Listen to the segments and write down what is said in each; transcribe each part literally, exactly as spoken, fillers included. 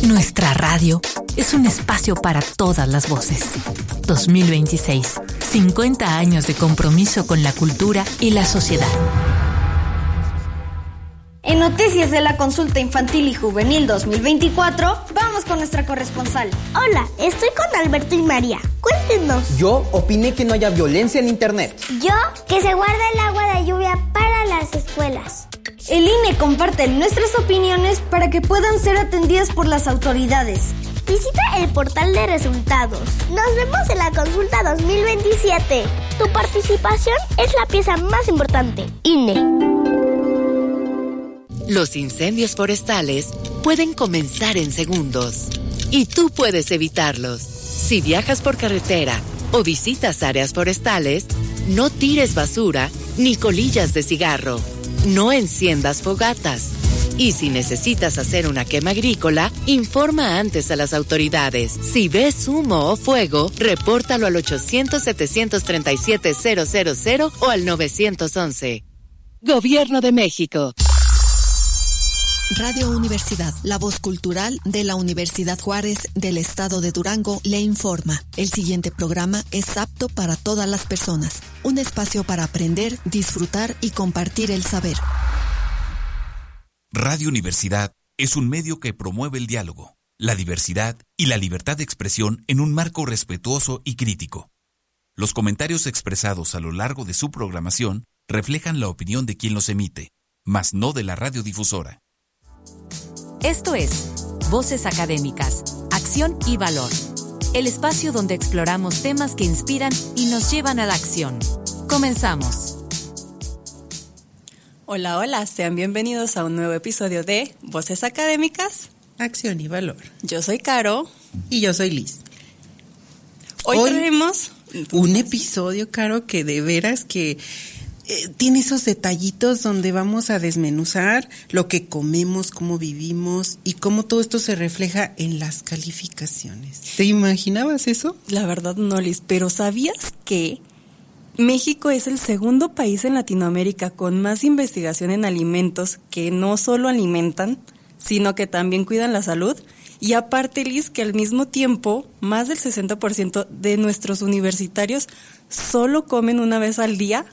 Nuestra radio es un espacio para todas las voces. dos mil veintiséis, cincuenta años de compromiso con la cultura y la sociedad. En Noticias de la Consulta Infantil y Juvenil dos mil veinticuatro, vamos con nuestra corresponsal. Hola, estoy con Alberto y María. Cuéntenos. Yo opiné que no haya violencia en internet. Yo, que se guarde el agua de lluvia para las escuelas. El I N E comparte nuestras opiniones para que puedan ser atendidas por las autoridades. Visita el portal de resultados. Nos vemos en la consulta dos mil veintisiete. Tu participación es la pieza más importante. I N E. Los incendios forestales pueden comenzar en segundos y tú puedes evitarlos. Si viajas por carretera o visitas áreas forestales, no tires basura ni colillas de cigarro. No enciendas fogatas. Y si necesitas hacer una quema agrícola, informa antes a las autoridades. Si ves humo o fuego, repórtalo al ochocientos, setecientos treinta y siete, cero cero cero o al nueve once. Gobierno de México. Radio Universidad, la voz cultural de la Universidad Juárez del Estado de Durango, le informa. El siguiente programa es apto para todas las personas. Un espacio para aprender, disfrutar y compartir el saber. Radio Universidad es un medio que promueve el diálogo, la diversidad y la libertad de expresión en un marco respetuoso y crítico. Los comentarios expresados a lo largo de su programación reflejan la opinión de quien los emite, mas no de la radiodifusora. Esto es Voces Académicas, Acción y Valor, el espacio donde exploramos temas que inspiran y nos llevan a la acción. Comenzamos. Hola, hola, sean bienvenidos a un nuevo episodio de Voces Académicas, Acción y Valor. Yo soy Caro. Y yo soy Liz. Hoy, Hoy tenemos un episodio, Caro, que de veras que eh, tiene esos detallitos donde vamos a desmenuzar lo que comemos, cómo vivimos y cómo todo esto se refleja en las calificaciones. ¿Te imaginabas eso? La verdad no, Liz, pero ¿sabías que México es el segundo país en Latinoamérica con más investigación en alimentos que no solo alimentan, sino que también cuidan la salud? Y aparte, Liz, que al mismo tiempo, más del sesenta por ciento de nuestros universitarios solo comen una vez al día,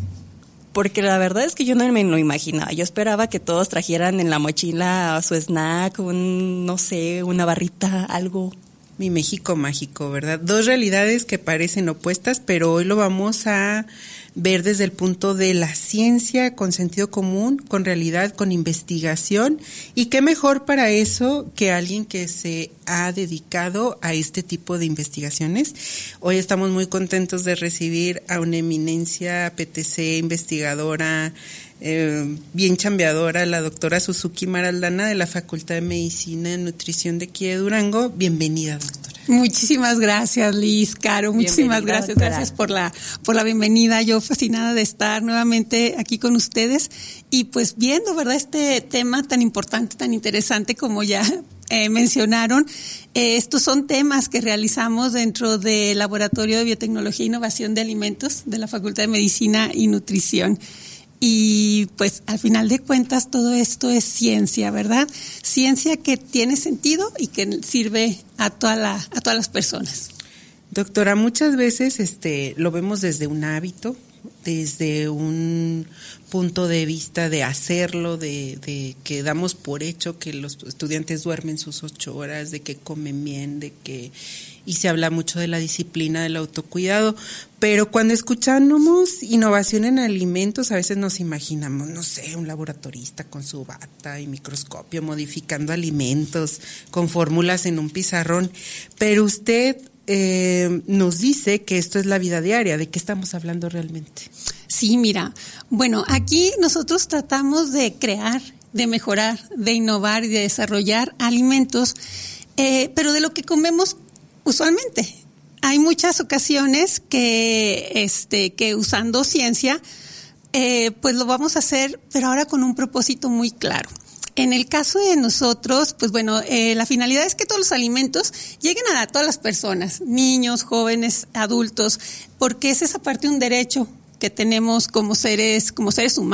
porque la verdad es que yo no me lo imaginaba. Yo esperaba que todos trajeran en la mochila su snack, un, no sé, una barrita, algo. Mi México mágico, ¿verdad? Dos realidades que parecen opuestas, pero hoy lo vamos a ver desde el punto de la ciencia, con sentido común, con realidad, con investigación. Y qué mejor para eso que alguien que se ha dedicado a este tipo de investigaciones. Hoy estamos muy contentos de recibir a una eminencia P T C, investigadora, Eh, bien chambeadora, la doctora Suzuki Maraldana de la Facultad de Medicina y Nutrición de aquí de Durango. Bienvenida, doctora. Muchísimas gracias, Liz, Caro, muchísimas Bienvenida, gracias, doctora. gracias por la por la bienvenida. Yo fascinada de estar nuevamente aquí con ustedes y pues viendo, ¿verdad?, este tema tan importante, tan interesante como ya eh, mencionaron. Eh, estos son temas que realizamos dentro del Laboratorio de Biotecnología e Innovación de Alimentos de la Facultad de Medicina y Nutrición. Y pues al final de cuentas todo esto es ciencia, ¿verdad? Ciencia que tiene sentido y que sirve a toda la, a todas las personas. Doctora, muchas veces este lo vemos desde un hábito, desde un punto de vista de hacerlo, de, de que damos por hecho que los estudiantes duermen sus ocho horas, de que comen bien, de que y se habla mucho de la disciplina, del autocuidado, pero cuando escuchamos innovación en alimentos, a veces nos imaginamos, no sé, un laboratorista con su bata y microscopio modificando alimentos con fórmulas en un pizarrón, pero usted eh, nos dice que esto es la vida diaria. ¿De qué estamos hablando realmente? Sí, mira, bueno, aquí nosotros tratamos de crear, de mejorar, de innovar y de desarrollar alimentos, eh, pero de lo que comemos usualmente. Hay muchas ocasiones que, este, que usando ciencia, eh, pues lo vamos a hacer, pero ahora con un propósito muy claro. En el caso de nosotros, pues bueno, eh, la finalidad es que todos los alimentos lleguen a todas las personas, niños, jóvenes, adultos, porque es esa parte de un derecho que tenemos como seres, como seres humanos.